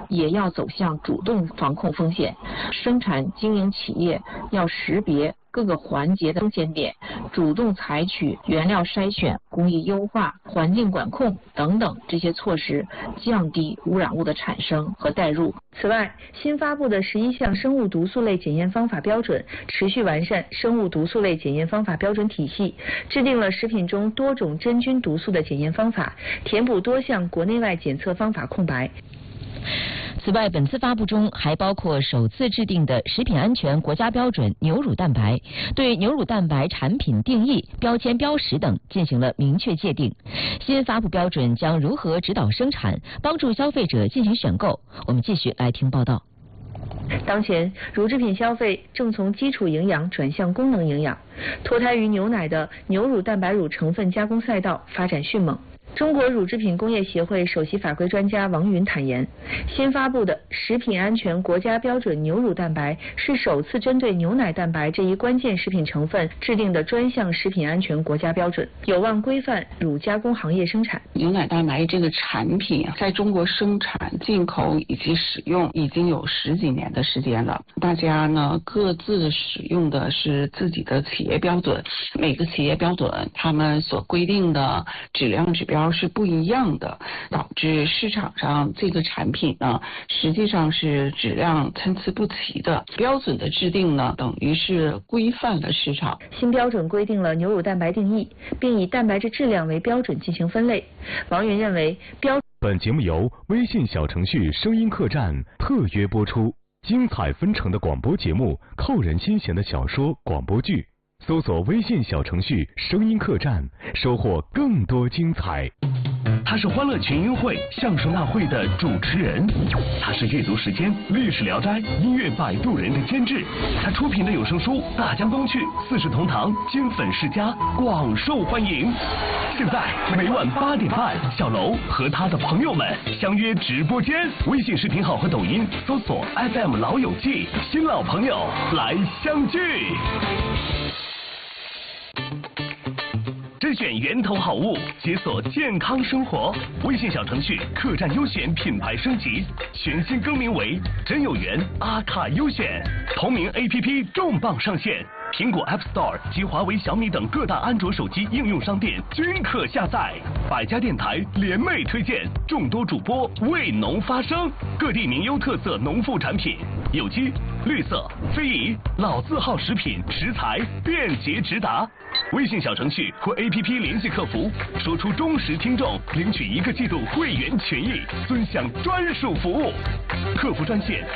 也要走向主动防控风险。生产经营企业要识别各个环节的风险点，主动采取原料筛选、工艺优化、环境管控等等这些措施，降低污染物的产生和带入。 此外，新发布的11项生物毒素类检验方法标准，持续完善生物毒素类检验方法标准体系，制定了食品中多种真菌毒素的检验方法，填补多项国内外检测方法空白。 此外，本次发布中还包括首次制定的食品安全国家标准牛乳蛋白，对牛乳蛋白产品定义、标签标识等进行了明确界定。新发布标准将如何指导生产，帮助消费者进行选购？我们继续来听报道。 当前，乳制品消费正从基础营养转向功能营养，脱胎于牛奶的牛乳蛋白乳成分加工赛道发展迅猛。中国乳制品工业协会首席法规专家王云坦言，新发布的食品安全国家标准牛乳蛋白是首次针对牛奶蛋白这一关键食品成分制定的专项食品安全国家标准，有望规范乳加工行业生产。 牛奶蛋白这个产品在中国生产、进口以及使用已经有10几年的时间了，大家呢各自使用的是自己的企业标准，每个企业标准他们所规定的质量指标是不一样的，导致市场上这个产品呢实际上是质量参差不齐的。标准的制定呢等于是规范了市场。 新标准规定了牛乳蛋白定义，并以蛋白质质量为标准进行分类。王云认为本节目由微信小程序声音客栈特约播出，精彩纷呈的广播节目，扣人心弦的小说广播剧，搜索微信小程序声音客栈，收获更多精彩。 他是欢乐群英会相声大会的主持人，他是阅读时间历史聊斋音乐摆渡人的监制，他出品的有声书《大江东去》四世同堂金粉世家广受欢迎。现在每晚8点半，小楼和他的朋友们相约直播间，微信视频号和抖音搜索 FM 老友记，新老朋友来相聚。甄选源头好物，解锁健康生活。微信小程序客栈优选品牌升级，全新更名为真有缘阿卡优选。同名 APP 重磅上线，苹果 App Store 及华为、小米等各大安卓手机应用商店均可下载。百家电台联袂推荐，众多主播为农发声，各地名优特色农副产品，有机、绿色、非遗、老字号食品食材便捷直达。微信小程序或 APP 联系客服，说出忠实听众，领取1个季度会员权益，尊享专属服务。客服专线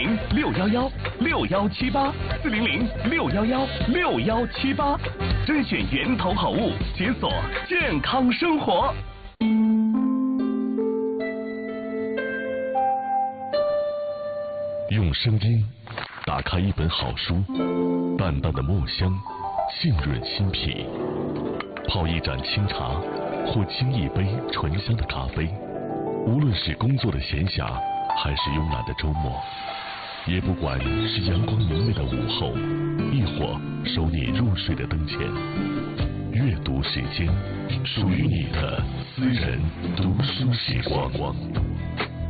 400-611-6178，400-611-6178，甄选源头好物，解锁健康生活。 用声音打开一本好书，淡淡的墨香浸润心脾，泡一盏清茶或沏一杯醇香的咖啡，无论是工作的闲暇还是慵懒的周末，也不管是阳光明媚的午后，亦或收你入睡的灯前，阅读时间，属于你的私人读书时光。